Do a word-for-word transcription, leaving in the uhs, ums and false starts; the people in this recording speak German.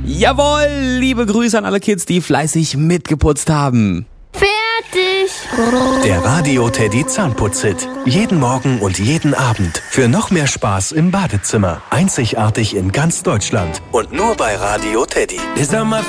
Jawohl, liebe Grüße an alle Kids, die fleißig mitgeputzt haben. Fertig. Der Radio Teddy Zahnputz-Hit. Jeden Morgen und jeden Abend. Für noch mehr Spaß im Badezimmer. Einzigartig in ganz Deutschland. Und nur bei Radio Teddy.